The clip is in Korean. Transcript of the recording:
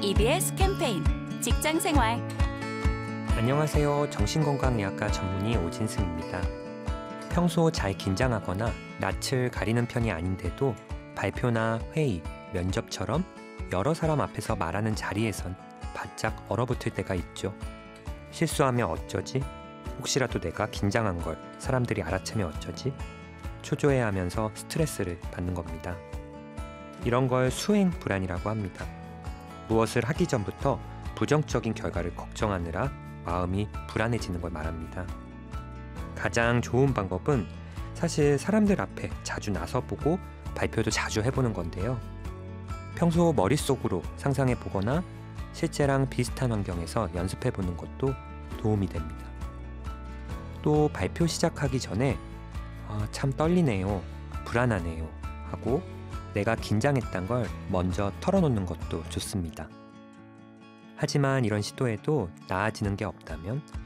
EBS 캠페인 직장생활. 안녕하세요. 정신건강의학과 전문의 오진승입니다. 평소 잘 긴장하거나 낯을 가리는 편이 아닌데도 발표나 회의, 면접처럼 여러 사람 앞에서 말하는 자리에선 바짝 얼어붙을 때가 있죠. 실수하면 어쩌지? 혹시라도 내가 긴장한 걸 사람들이 알아채면 어쩌지? 초조해하면서 스트레스를 받는 겁니다. 이런 걸 수행 불안이라고 합니다. 무엇을 하기 전부터 부정적인 결과를 걱정하느라 마음이 불안해지는 걸 말합니다. 가장 좋은 방법은 사실 사람들 앞에 자주 나서보고 발표도 자주 해보는 건데요. 평소 머릿속으로 상상해보거나 실제랑 비슷한 환경에서 연습해보는 것도 도움이 됩니다. 또 발표 시작하기 전에 참 떨리네요, 불안하네요 하고 내가 긴장했단 걸 먼저 털어놓는 것도 좋습니다. 하지만 이런 시도에도 나아지는 게 없다면